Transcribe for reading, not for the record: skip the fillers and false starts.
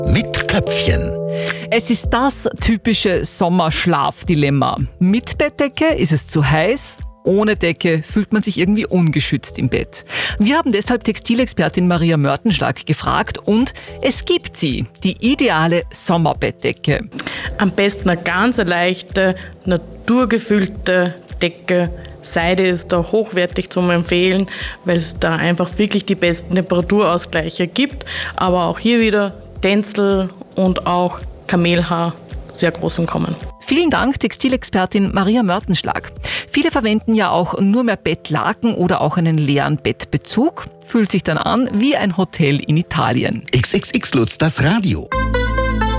mit Köpfchen. Es ist das typische Sommerschlafdilemma. Mit Bettdecke ist es zu heiß, ohne Decke fühlt man sich irgendwie ungeschützt im Bett. Wir haben deshalb Textilexpertin Maria Mörtenschlag gefragt und es gibt sie, die ideale Sommerbettdecke. Am besten eine ganz leichte, naturgefüllte Decke. Seide ist da hochwertig zum Empfehlen, weil es da einfach wirklich die besten Temperaturausgleiche gibt. Aber auch hier wieder Tencel und auch Kamelhaar sehr groß im Kommen. Vielen Dank, Textilexpertin Maria Mörtenschlag. Viele verwenden ja auch nur mehr Bettlaken oder auch einen leeren Bettbezug. Fühlt sich dann an wie ein Hotel in Italien. XXX Lutz, das Radio.